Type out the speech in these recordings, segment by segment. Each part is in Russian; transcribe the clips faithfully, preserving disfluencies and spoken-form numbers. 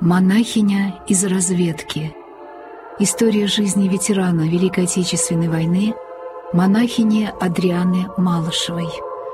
Монахиня из разведки. История жизни ветерана Великой Отечественной войны, монахини Адрианы Малышевой.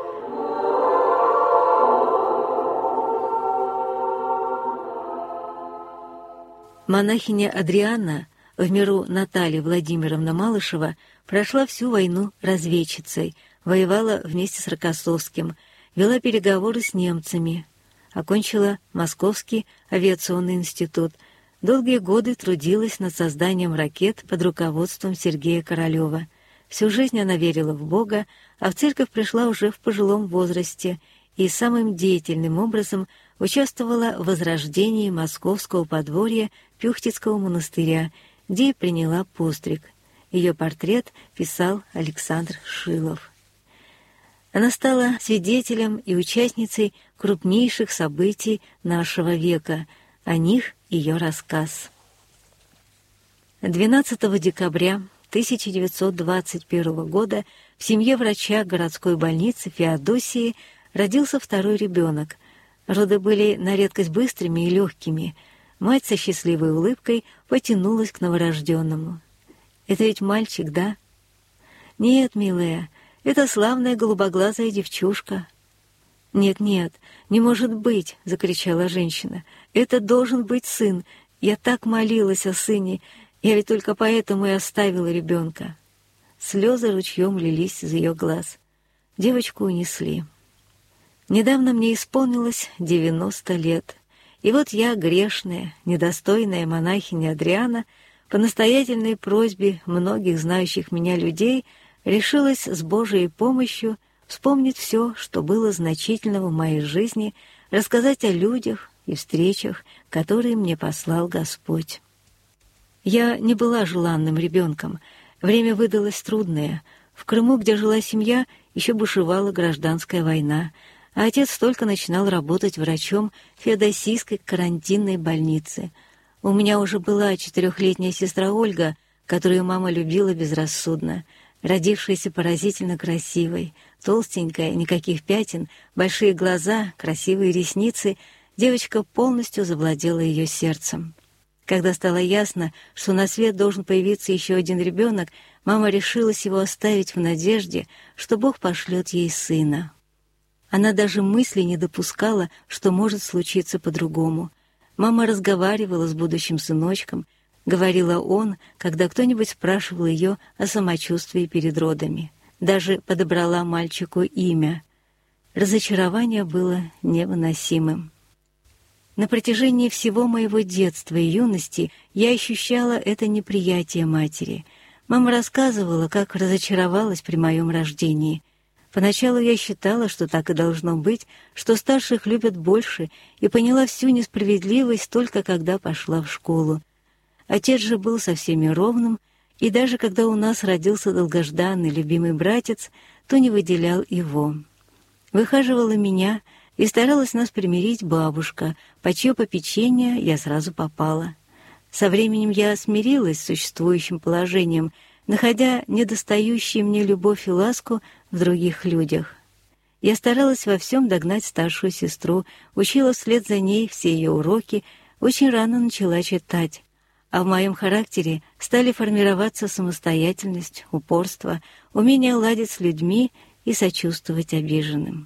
Монахиня Адриана, в миру Наталья Владимировна Малышева, прошла всю войну разведчицей, воевала вместе с Рокоссовским, вела переговоры с немцами, окончила Московский авиационный институт, долгие годы трудилась над созданием ракет под руководством Сергея Королева. Всю жизнь она верила в Бога, а в церковь пришла уже в пожилом возрасте и самым деятельным образом участвовала в возрождении московского подворья Пюхтицкого монастыря, где и приняла постриг. Ее портрет писал Александр Шилов. Она стала свидетелем и участницей крупнейших событий нашего века. О них ее рассказ. двенадцатого декабря тысяча девятьсот двадцать первого года в семье врача городской больницы Феодосии родился второй ребенок. Роды были на редкость быстрыми и легкими. Мать со счастливой улыбкой потянулась к новорожденному. «Это ведь мальчик, да?» «Нет, милая, это славная голубоглазая девчушка». «Нет-нет, не может быть!» — закричала женщина. «Это должен быть сын. Я так молилась о сыне. Я ведь только поэтому и оставила ребенка». Слезы ручьем лились из ее глаз. Девочку унесли. Недавно мне исполнилось девяносто лет. И вот я, грешная, недостойная монахиня Адриана, по настоятельной просьбе многих знающих меня людей, решилась с Божией помощью вспомнить все, что было значительного в моей жизни, рассказать о людях и встречах, которые мне послал Господь. Я не была желанным ребенком. Время выдалось трудное. В Крыму, где жила семья, еще бушевала гражданская война, а отец только начинал работать врачом в Феодосийской карантинной больнице. У меня уже была четырехлетняя сестра Ольга, которую мама любила безрассудно, родившаяся поразительно красивой, толстенькая, никаких пятен, большие глаза, красивые ресницы. Девочка полностью завладела ее сердцем. Когда стало ясно, что на свет должен появиться еще один ребенок, мама решилась его оставить в надежде, что Бог пошлет ей сына. Она даже мысли не допускала, что может случиться по-другому. Мама разговаривала с будущим сыночком, говорила он, когда кто-нибудь спрашивал ее о самочувствии перед родами. Даже подобрала мальчику имя. Разочарование было невыносимым. На протяжении всего моего детства и юности я ощущала это неприятие матери. Мама рассказывала, как разочаровалась при моем рождении. Поначалу я считала, что так и должно быть, что старших любят больше, и поняла всю несправедливость только когда пошла в школу. Отец же был со всеми ровным, и даже когда у нас родился долгожданный любимый братец, то не выделял его. Выхаживала меня и старалась нас примирить бабушка, по чье попечение я сразу попала. Со временем я смирилась с существующим положением, находя недостающие мне любовь и ласку в других людях. Я старалась во всем догнать старшую сестру, учила вслед за ней все ее уроки, очень рано начала читать. А в моем характере стали формироваться самостоятельность, упорство, умение ладить с людьми и сочувствовать обиженным.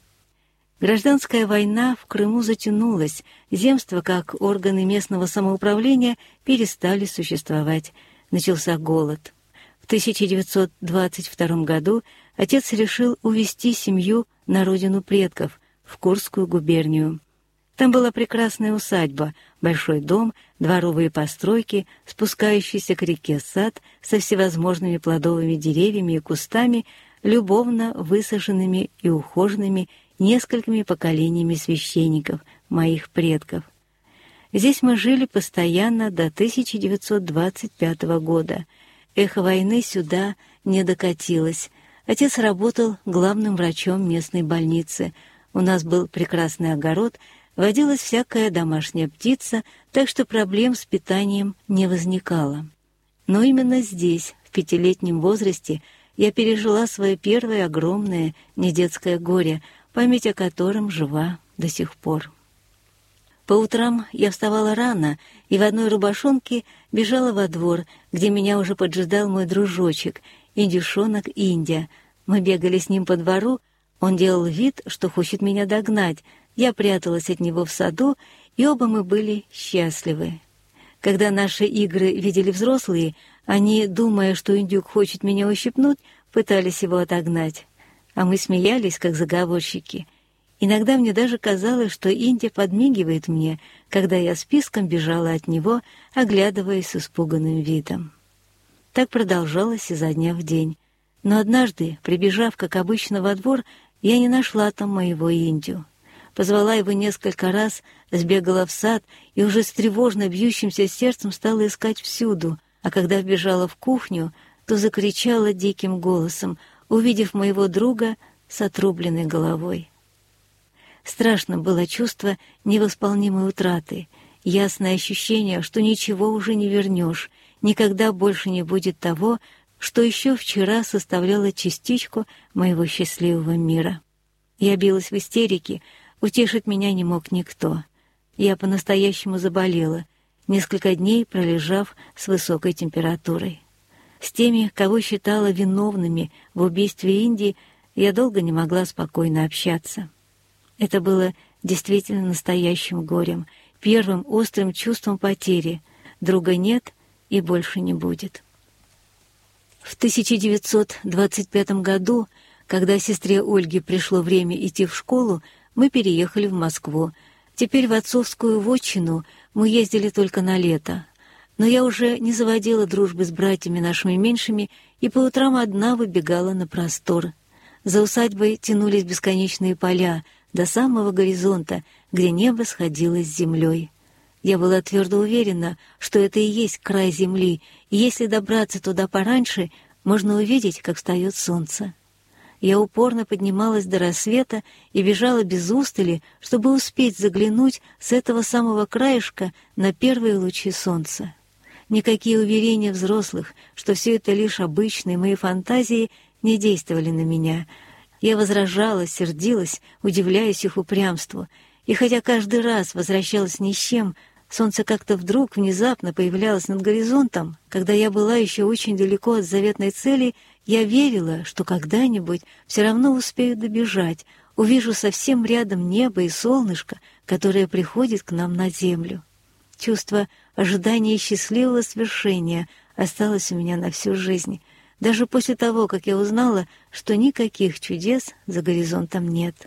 Гражданская война в Крыму затянулась, земства, как органы местного самоуправления, перестали существовать. Начался голод. В тысяча девятьсот двадцать втором году отец решил увезти семью на родину предков, в Курскую губернию. Там была прекрасная усадьба, большой дом, дворовые постройки, спускающийся к реке сад со всевозможными плодовыми деревьями и кустами, любовно высаженными и ухоженными несколькими поколениями священников, моих предков. Здесь мы жили постоянно до тысяча девятьсот двадцать пятого года. Эхо войны сюда не докатилось. Отец работал главным врачом местной больницы. У нас был прекрасный огород, водилась всякая домашняя птица, так что проблем с питанием не возникало. Но именно здесь, в пятилетнем возрасте, я пережила свое первое огромное недетское горе, память о котором жива до сих пор. По утрам я вставала рано и в одной рубашонке бежала во двор, где меня уже поджидал мой дружочек, индюшонок Индя. Мы бегали с ним по двору, он делал вид, что хочет меня догнать. Я пряталась от него в саду, и оба мы были счастливы. Когда наши игры видели взрослые, они, думая, что индюк хочет меня ущипнуть, пытались его отогнать. А мы смеялись, как заговорщики. Иногда мне даже казалось, что Индия подмигивает мне, когда я списком бежала от него, оглядываясь с испуганным видом. Так продолжалось изо дня в день. Но однажды, прибежав, как обычно, во двор, я не нашла там моего Индию. Позвала его несколько раз, сбегала в сад и уже с тревожно бьющимся сердцем стала искать всюду, а когда вбежала в кухню, то закричала диким голосом, увидев моего друга с отрубленной головой. Страшно было чувство невосполнимой утраты, ясное ощущение, что ничего уже не вернешь, никогда больше не будет того, что еще вчера составляло частичку моего счастливого мира. Я билась в истерике, утешить меня не мог никто. Я по-настоящему заболела, несколько дней пролежав с высокой температурой. С теми, кого считала виновными в убийстве Индии, я долго не могла спокойно общаться. Это было действительно настоящим горем, первым острым чувством потери. Друга нет и больше не будет. В тысяча девятьсот двадцать пятом году, когда сестре Ольге пришло время идти в школу, мы переехали в Москву. Теперь в отцовскую вотчину мы ездили только на лето. Но я уже не заводила дружбы с братьями нашими меньшими и по утрам одна выбегала на простор. За усадьбой тянулись бесконечные поля до самого горизонта, где небо сходилось с землей. Я была твердо уверена, что это и есть край земли, и если добраться туда пораньше, можно увидеть, как встает солнце. Я упорно поднималась до рассвета и бежала без устали, чтобы успеть заглянуть с этого самого краешка на первые лучи солнца. Никакие уверения взрослых, что все это лишь обычные мои фантазии, не действовали на меня. Я возражала, сердилась, удивляясь их упрямству, и хотя каждый раз возвращалась ни с чем, солнце как-то вдруг внезапно появлялось над горизонтом, когда я была еще очень далеко от заветной цели, я верила, что когда-нибудь все равно успею добежать, увижу совсем рядом небо и солнышко, которое приходит к нам на землю. Чувство ожидания счастливого свершения осталось у меня на всю жизнь, даже после того, как я узнала, что никаких чудес за горизонтом нет.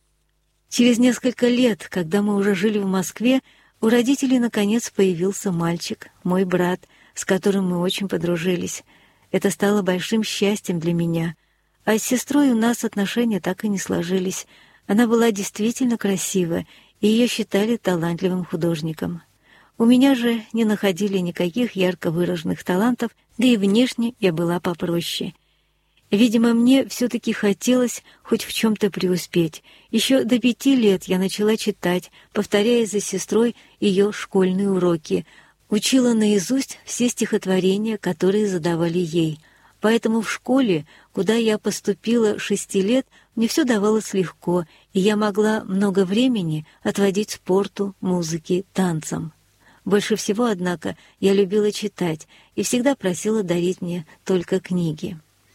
Через несколько лет, когда мы уже жили в Москве, у родителей наконец появился мальчик, мой брат, с которым мы очень подружились. Это стало большим счастьем для меня. А с сестрой у нас отношения так и не сложились. Она была действительно красива, и ее считали талантливым художником. У меня же не находили никаких ярко выраженных талантов, да и внешне я была попроще. Видимо, мне все-таки хотелось хоть в чем-то преуспеть. Еще до пяти лет я начала читать, повторяя за сестрой ее школьные уроки, учила наизусть все стихотворения, которые задавали ей. Поэтому в школе, куда я поступила шести лет, мне все давалось легко, и я могла много времени отводить спорту, музыке, танцам. Больше всего, однако, я любила читать и всегда просила дарить мне только книги.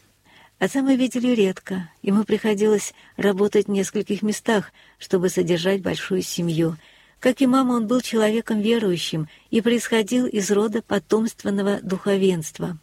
Отца мы видели редко, ему приходилось работать в нескольких местах, чтобы содержать большую семью. Как и мама, он был человеком верующим и происходил из рода потомственного духовенства.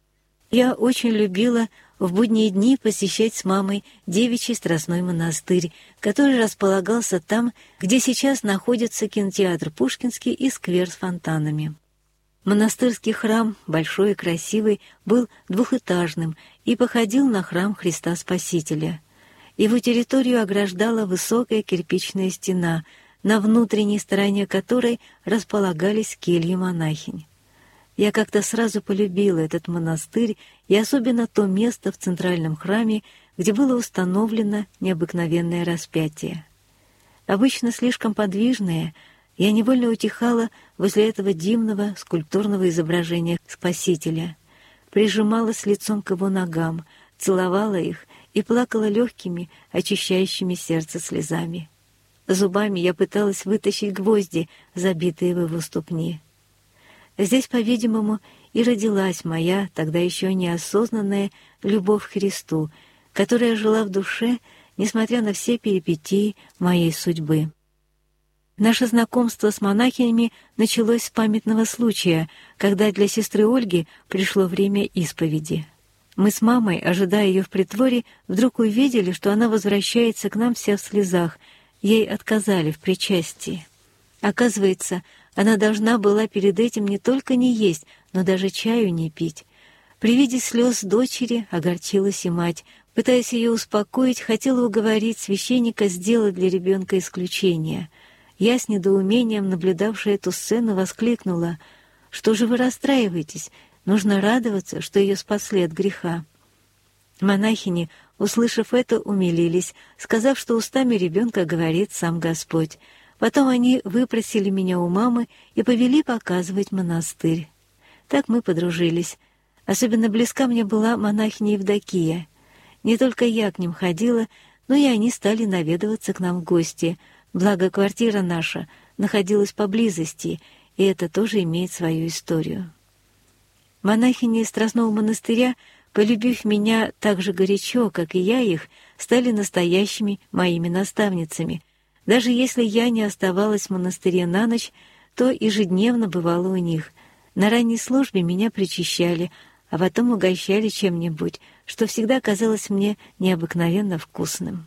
Я очень любила в будние дни посещать с мамой девичий Страстной монастырь, который располагался там, где сейчас находится кинотеатр Пушкинский и сквер с фонтанами. Монастырский храм, большой и красивый, был двухэтажным и походил на храм Христа Спасителя. Его территорию ограждала высокая кирпичная стена, на внутренней стороне которой располагались кельи монахинь. Я как-то сразу полюбила этот монастырь и особенно то место в центральном храме, где было установлено необыкновенное распятие. Обычно слишком подвижное, я невольно утихала возле этого дивного скульптурного изображения Спасителя, прижималась лицом к его ногам, целовала их и плакала легкими, очищающими сердце слезами. Зубами я пыталась вытащить гвозди, забитые в его ступни. Здесь, по-видимому, и родилась моя, тогда еще неосознанная, любовь к Христу, которая жила в душе, несмотря на все перипетии моей судьбы. Наше знакомство с монахинями началось с памятного случая, когда для сестры Ольги пришло время исповеди. Мы с мамой, ожидая ее в притворе, вдруг увидели, что она возвращается к нам вся в слезах. Ей отказали в причастии. Оказывается, она должна была перед этим не только не есть, но даже чаю не пить. При виде слез дочери огорчилась и мать. Пытаясь ее успокоить, хотела уговорить священника сделать для ребенка исключение. Я, с недоумением наблюдавшая эту сцену, воскликнула: «Что же вы расстраиваетесь? Нужно радоваться, что ее спасли от греха». Монахини, услышав это, умилились, сказав, что устами ребенка говорит сам Господь. Потом они выпросили меня у мамы и повели показывать монастырь. Так мы подружились. Особенно близка мне была монахиня Евдокия. Не только я к ним ходила, но и они стали наведываться к нам в гости. Благо, квартира наша находилась поблизости, и это тоже имеет свою историю. Монахини из Страстного монастыря, полюбив меня так же горячо, как и я их, стали настоящими моими наставницами. Даже если я не оставалась в монастыре на ночь, то ежедневно бывала у них. На ранней службе меня причащали, а потом угощали чем-нибудь, что всегда казалось мне необыкновенно вкусным.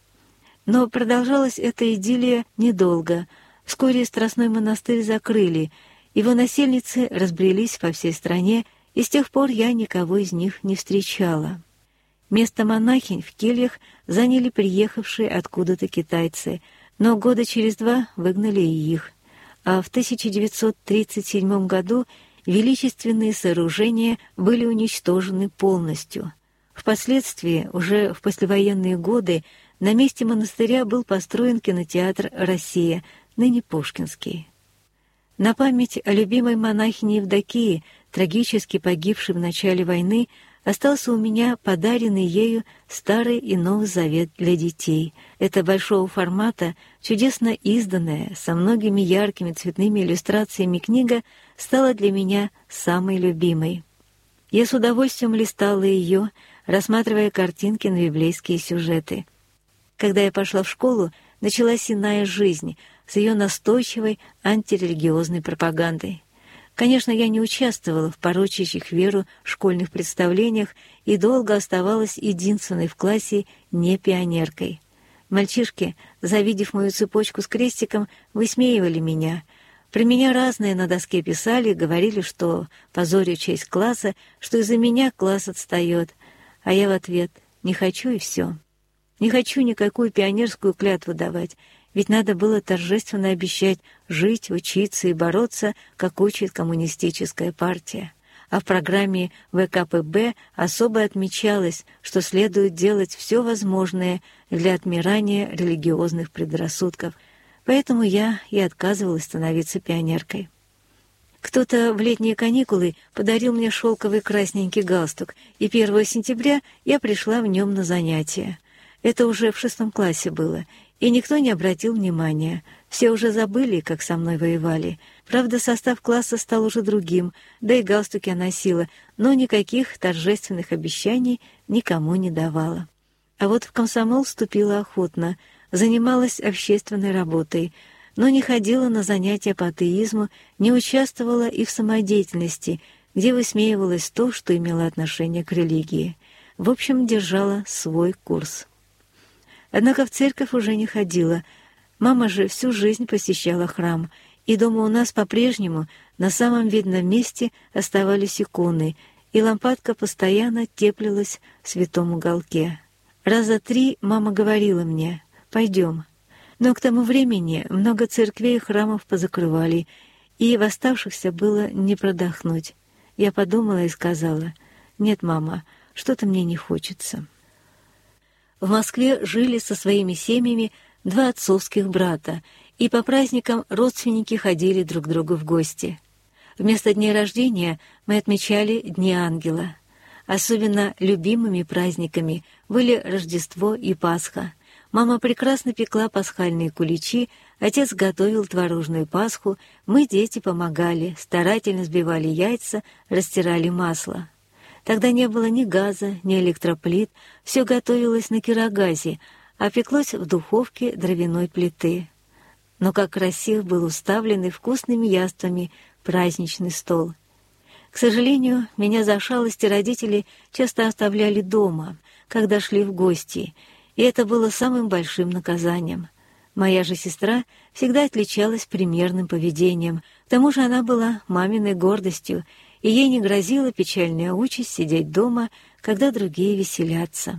Но продолжалась эта идиллия недолго. Вскоре Страстной монастырь закрыли, его насельницы разбрелись по всей стране, и с тех пор я никого из них не встречала. Место монахинь в кельях заняли приехавшие откуда-то китайцы, но года через два выгнали и их. А в тысяча девятьсот тридцать седьмом году величественные сооружения были уничтожены полностью. Впоследствии, уже в послевоенные годы, на месте монастыря был построен кинотеатр «Россия», ныне Пушкинский. На память о любимой монахине Евдокии, трагически погибшей в начале войны, остался у меня подаренный ею Старый и Новый Завет для детей. Это большого формата, чудесно изданная, со многими яркими цветными иллюстрациями книга стала для меня самой любимой. Я с удовольствием листала ее, рассматривая картинки на библейские сюжеты. Когда я пошла в школу, началась иная жизнь с ее настойчивой антирелигиозной пропагандой. Конечно, я не участвовала в порочащих веру школьных представлениях и долго оставалась единственной в классе не пионеркой. Мальчишки, завидев мою цепочку с крестиком, высмеивали меня. Про меня разное на доске писали, говорили, что позорю честь класса, что из-за меня класс отстает. А я в ответ: не хочу и все. Не хочу никакую пионерскую клятву давать, ведь надо было торжественно обещать жить, учиться и бороться, как учит коммунистическая партия. А в программе вэ ка пэ бэ особо отмечалось, что следует делать все возможное для отмирания религиозных предрассудков. Поэтому я и отказывалась становиться пионеркой. Кто-то в летние каникулы подарил мне шелковый красненький галстук, и первого сентября я пришла в нем на занятия. Это уже в шестом классе было, и никто не обратил внимания. Все уже забыли, как со мной воевали. Правда, состав класса стал уже другим, да и галстук я носила, но никаких торжественных обещаний никому не давала. А вот в комсомол вступила охотно, занималась общественной работой, но не ходила на занятия по атеизму, не участвовала и в самодеятельности, где высмеивалось то, что имело отношение к религии. В общем, держала свой курс. Однако в церковь уже не ходила. Мама же всю жизнь посещала храм, и дома у нас по-прежнему на самом видном месте оставались иконы, и лампадка постоянно теплилась в святом уголке. Раза три мама говорила мне: «Пойдем». Но к тому времени много церквей и храмов позакрывали, и в оставшихся было не продохнуть. Я подумала и сказала: «Нет, мама, что-то мне не хочется». В Москве жили со своими семьями два отцовских брата, и по праздникам родственники ходили друг к другу в гости. Вместо дней рождения мы отмечали Дни Ангела. Особенно любимыми праздниками были Рождество и Пасха. Мама прекрасно пекла пасхальные куличи, отец готовил творожную пасху, мы, дети, помогали, старательно взбивали яйца, растирали масло. Тогда не было ни газа, ни электроплит, все готовилось на кирогазе, а пеклось в духовке дровяной плиты. Но как красив был уставленный вкусными яствами праздничный стол. К сожалению, меня за шалости родители часто оставляли дома, когда шли в гости, и это было самым большим наказанием. Моя же сестра всегда отличалась примерным поведением, к тому же она была маминой гордостью, и ей не грозила печальная участь сидеть дома, когда другие веселятся.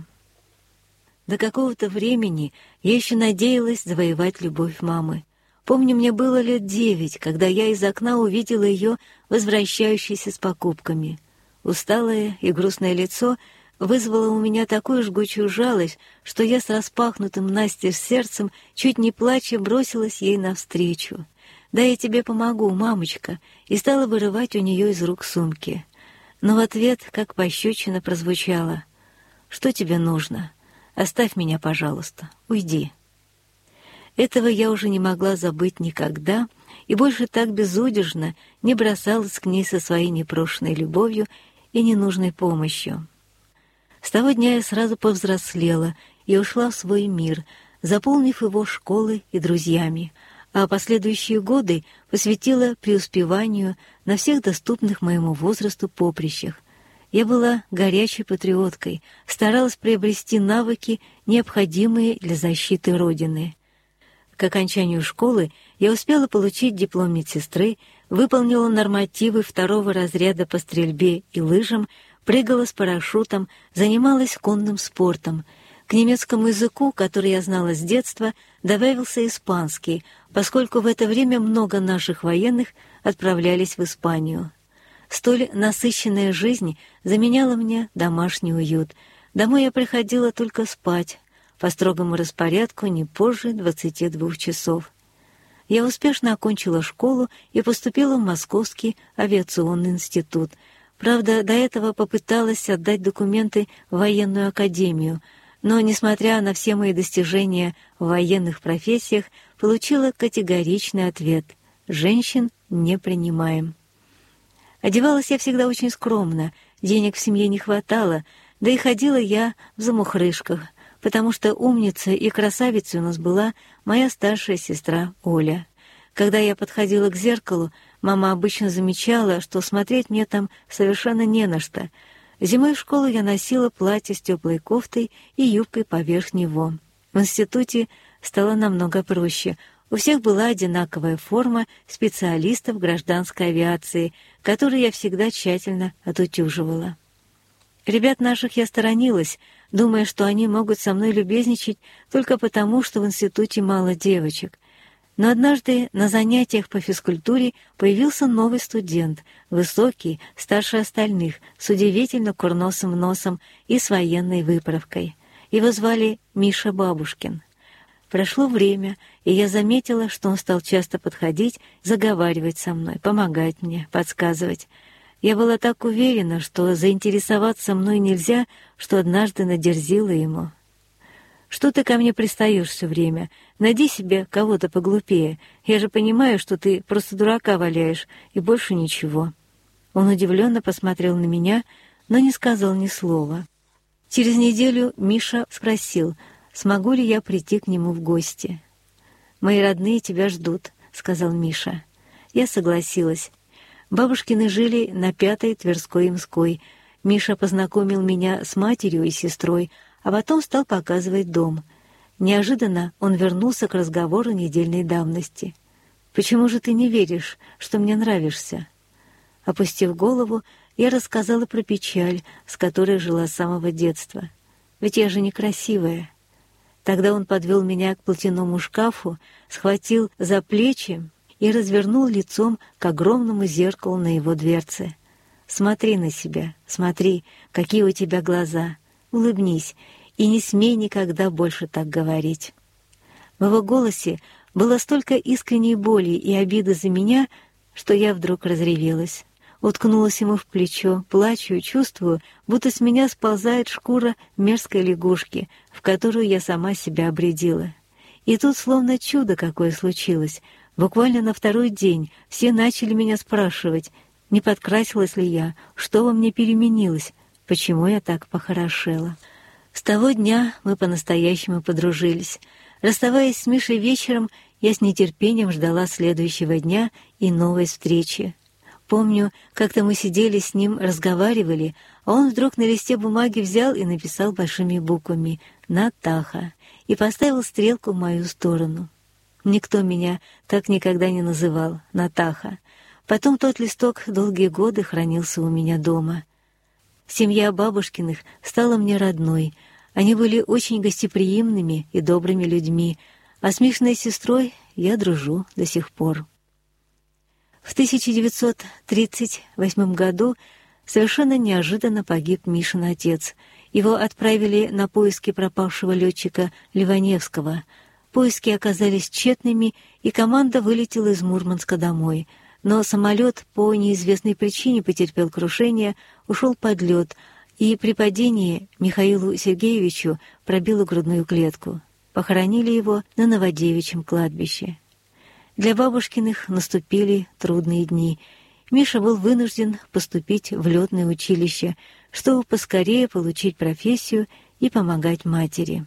До какого-то времени я еще надеялась завоевать любовь мамы. Помню, мне было лет девять, когда я из окна увидела ее, возвращающейся с покупками. Усталое и грустное лицо вызвало у меня такую жгучую жалость, что я с распахнутым настежь сердцем, чуть не плача, бросилась ей навстречу. «Да я тебе помогу, мамочка», и стала вырывать у нее из рук сумки. Но в ответ, как пощечина, прозвучало: «Что тебе нужно? Оставь меня, пожалуйста, уйди». Этого я уже не могла забыть никогда, и больше так безудержно не бросалась к ней со своей непрошенной любовью и ненужной помощью. С того дня я сразу повзрослела и ушла в свой мир, заполнив его школой и друзьями, а последующие годы посвятила преуспеванию на всех доступных моему возрасту поприщах. Я была горячей патриоткой, старалась приобрести навыки, необходимые для защиты Родины. К окончанию школы я успела получить диплом медсестры, выполнила нормативы второго разряда по стрельбе и лыжам, прыгала с парашютом, занималась конным спортом. К немецкому языку, который я знала с детства, добавился испанский, поскольку в это время много наших военных отправлялись в Испанию. Столь насыщенная жизнь заменяла мне домашний уют. Домой я приходила только спать, по строгому распорядку не позже двадцати двух часов. Я успешно окончила школу и поступила в Московский авиационный институт. Правда, до этого попыталась отдать документы в военную академию, но, несмотря на все мои достижения в военных профессиях, получила категоричный ответ: «Женщин не принимаем». Одевалась я всегда очень скромно, денег в семье не хватало, да и ходила я в замухрышках, потому что умницей и красавицей у нас была моя старшая сестра Оля. Когда я подходила к зеркалу, мама обычно замечала, что смотреть мне там совершенно не на что. Зимой в школу я носила платье с теплой кофтой и юбкой поверх него. В институте стало намного проще. У всех была одинаковая форма специалистов гражданской авиации, которую я всегда тщательно отутюживала. Ребят наших я сторонилась, думая, что они могут со мной любезничать только потому, что в институте мало девочек. Но однажды на занятиях по физкультуре появился новый студент, высокий, старше остальных, с удивительно курносым носом и с военной выправкой. Его звали Миша Бабушкин. Прошло время, и я заметила, что он стал часто подходить, заговаривать со мной, помогать мне, подсказывать. Я была так уверена, что заинтересоваться мной нельзя, что однажды надерзила ему. «Что ты ко мне пристаешь все время? Найди себе кого-то поглупее. Я же понимаю, что ты просто дурака валяешь, и больше ничего». Он удивленно посмотрел на меня, но не сказал ни слова. Через неделю Миша спросил, смогу ли я прийти к нему в гости. «Мои родные тебя ждут», — сказал Миша. Я согласилась. Бабушкины жили на Пятой Тверской-Имской. Миша познакомил меня с матерью и сестрой, а потом стал показывать дом. Неожиданно он вернулся к разговору недельной давности. «Почему же ты не веришь, что мне нравишься?» Опустив голову, я рассказала про печаль, с которой жила с самого детства. «Ведь я же некрасивая». Тогда он подвел меня к платяному шкафу, схватил за плечи и развернул лицом к огромному зеркалу на его дверце. «Смотри на себя, смотри, какие у тебя глаза. Улыбнись и не смей никогда больше так говорить». В его голосе было столько искренней боли и обиды за меня, что я вдруг разревелась. уткнулась ему в плечо, плачу и чувствую, будто с меня сползает шкура мерзкой лягушки, в которую я сама себя обрядила. И тут словно чудо какое случилось. Буквально на второй день все начали меня спрашивать, не подкрасилась ли я, что во мне переменилось, почему я так похорошела. С того дня мы по-настоящему подружились. Расставаясь с Мишей вечером, я с нетерпением ждала следующего дня и новой встречи. Помню, как-то мы сидели с ним, разговаривали, а он вдруг на листе бумаги взял и написал большими буквами «Натаха» и поставил стрелку в мою сторону. Никто меня так никогда не называл «Натаха». Потом тот листок долгие годы хранился у меня дома. Семья Бабушкиных стала мне родной. Они были очень гостеприимными и добрыми людьми, а с Мишиной сестрой я дружу до сих пор. В тысяча девятьсот тридцать восьмом году совершенно неожиданно погиб Мишин отец. Его отправили на поиски пропавшего летчика Ливаневского. Поиски оказались тщетными, и команда вылетела из Мурманска домой. Но самолет по неизвестной причине потерпел крушение, ушел под лед, и при падении Михаилу Сергеевичу пробило грудную клетку. Похоронили его на Новодевичьем кладбище. Для Бабушкиных наступили трудные дни. Миша был вынужден поступить в летное училище, чтобы поскорее получить профессию и помогать матери.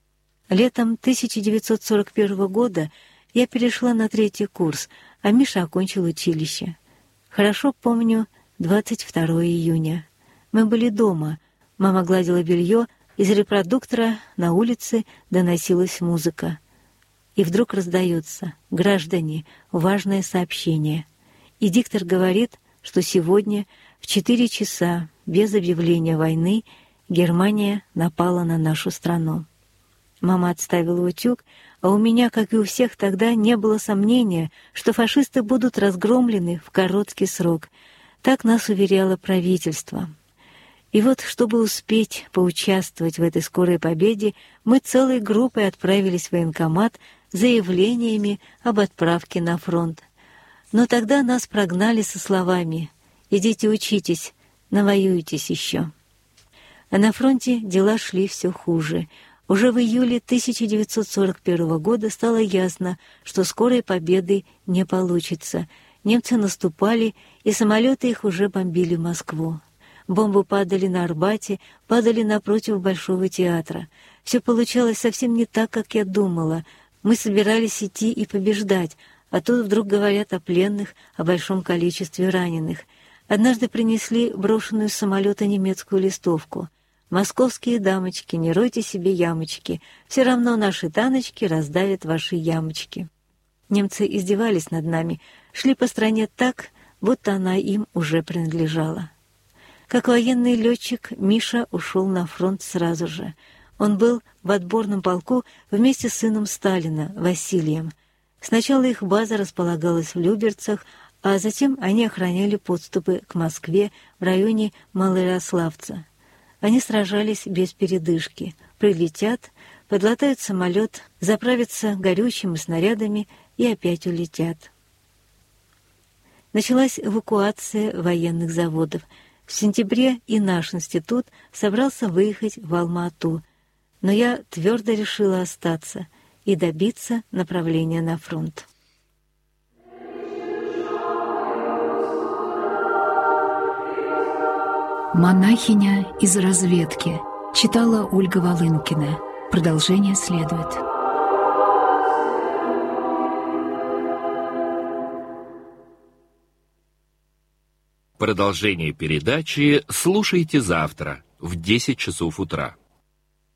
Летом тысяча девятьсот сорок первого года я перешла на третий курс, а Миша окончил училище. Хорошо помню двадцать второго июня. Мы были дома. Мама гладила белье, из репродуктора на улице доносилась музыка. И вдруг раздается: «Граждане, важное сообщение». И диктор говорит, что сегодня в четыре часа без объявления войны Германия напала на нашу страну. Мама отставила утюг, а у меня, как и у всех тогда, не было сомнения, что фашисты будут разгромлены в короткий срок. Так нас уверяло правительство. И вот, чтобы успеть поучаствовать в этой скорой победе, мы целой группой отправились в военкомат с заявлениями об отправке на фронт. Но тогда нас прогнали со словами: «Идите учитесь, навоюетесь еще». А на фронте дела шли все хуже. Уже в июле тысяча девятьсот сорок первого года стало ясно, что скорой победы не получится. Немцы наступали, и самолеты их уже бомбили Москву. Бомбы падали на Арбате, падали напротив Большого театра. Все получалось совсем не так, как я думала. Мы собирались идти и побеждать, а тут вдруг говорят о пленных, о большом количестве раненых. Однажды принесли брошенную с самолета немецкую листовку: «Московские дамочки, не ройте себе ямочки, все равно наши таночки раздавят ваши ямочки». Немцы издевались над нами, шли по стране так, будто она им уже принадлежала. Как военный летчик, Миша ушел на фронт сразу же. Он был в отборном полку вместе с сыном Сталина, Василием. Сначала их база располагалась в Люберцах, а затем они охраняли подступы к Москве в районе Малоярославца. Они сражались без передышки, прилетят, подлатают самолет, заправятся горючим и снарядами и опять улетят. Началась эвакуация военных заводов. В сентябре и наш институт собрался выехать в Алма-Ату, но я твердо решила остаться и добиться направления на фронт. «Монахиня из разведки» читала Ольга Волынкина. Продолжение следует. Продолжение передачи слушайте завтра в десять часов утра.